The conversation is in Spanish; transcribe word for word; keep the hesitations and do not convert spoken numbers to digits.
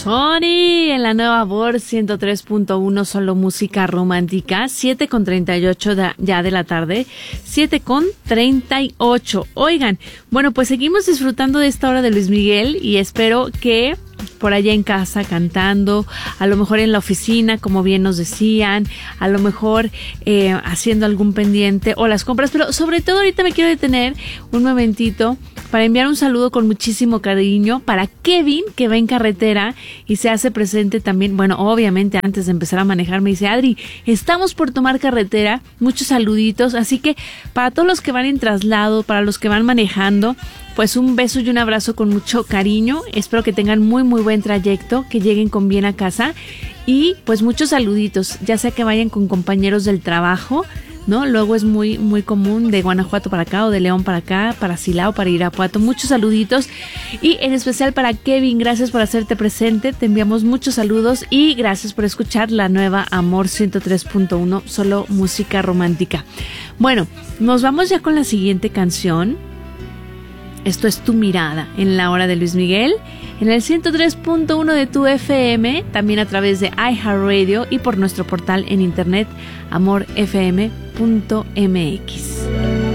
Sony en la nueva voz ciento tres punto uno, solo música romántica. Siete con treinta y ocho de, ya de la tarde, siete con treinta y ocho. Oigan, bueno, pues seguimos disfrutando de esta hora de Luis Miguel y espero que por allá en casa cantando, a lo mejor en la oficina, como bien nos decían, a lo mejor eh, haciendo algún pendiente o las compras, pero sobre todo ahorita me quiero detener un momentito para enviar un saludo con muchísimo cariño para Kevin, que va en carretera y se hace presente también. Bueno, obviamente antes de empezar a manejar me dice: Adri, estamos por tomar carretera, muchos saluditos, así que para todos los que van en traslado, para los que van manejando, pues un beso y un abrazo con mucho cariño. Espero que tengan muy muy buen trayecto, que lleguen con bien a casa y pues muchos saluditos, ya sea que vayan con compañeros del trabajo, ¿no? Luego es muy muy común de Guanajuato para acá o de León para acá, para Silao, para Irapuato. Muchos saluditos y en especial para Kevin, gracias por hacerte presente, te enviamos muchos saludos y gracias por escuchar la nueva Amor ciento tres punto uno, solo música romántica. Bueno, nos vamos ya con la siguiente canción. Esto es Tu Mirada en la hora de Luis Miguel, en el ciento tres punto uno de tu F M, también a través de iHeartRadio y por nuestro portal en internet amor f m punto m x.